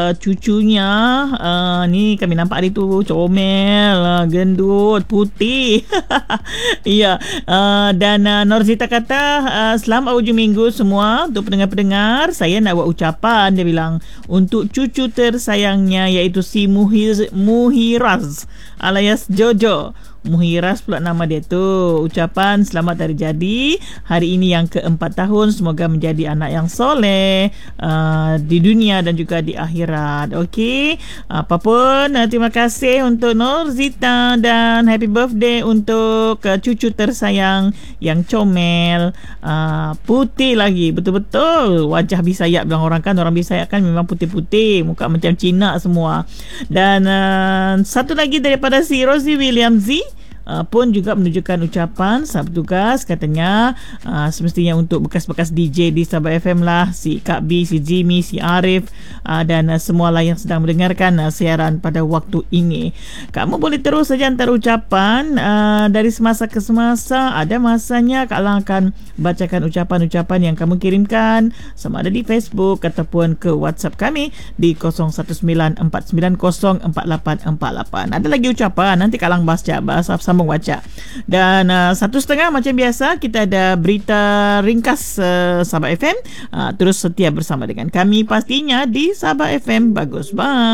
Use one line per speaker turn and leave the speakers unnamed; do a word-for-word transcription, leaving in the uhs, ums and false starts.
uh, cucunya. Uh, ni kami nampak hari tu comel, uh, gendut, putih. Ya, uh, dan uh, Norzita kata uh, selamat hujung minggu semua untuk pendengar-pendengar. Saya nak buat ucapan, dia bilang, untuk cucu tersayangnya iaitu si Muhir, Muhiraz alias Jojo. Muhiraz pula nama dia tu. Ucapan selamat hari jadi hari ini yang keempat tahun. Semoga menjadi anak yang soleh uh, di dunia dan juga di akhirat. Okey, apapun, uh, terima kasih untuk Norzita dan happy birthday untuk uh, cucu tersayang yang comel, uh, putih lagi, betul-betul wajah Bisaya bilang orang kan. Orang Bisaya kan memang putih-putih, muka macam Cina semua. Dan uh, satu lagi daripada si Rosie William Z Uh, pun juga menunjukkan ucapan sahabat tugas, katanya uh, semestinya untuk bekas-bekas D J di Sabah F M lah, si Kak B, si Jimmy, si Arif, uh, dan uh, semualah yang sedang mendengarkan uh, siaran pada waktu ini. Kamu boleh terus saja hantar ucapan uh, dari semasa ke semasa. Ada masanya Kak Lang akan bacakan ucapan-ucapan yang kamu kirimkan, sama ada di Facebook ataupun ke WhatsApp kami di kosong satu sembilan empat sembilan kosong empat lapan empat lapan. Ada lagi ucapan, nanti Kak Lang baca, bahasa sambung baca. Dan uh, satu setengah macam biasa kita ada berita ringkas uh, Sabah F M. Uh, terus setia bersama dengan kami pastinya di Sabah F M. Bagus, bye.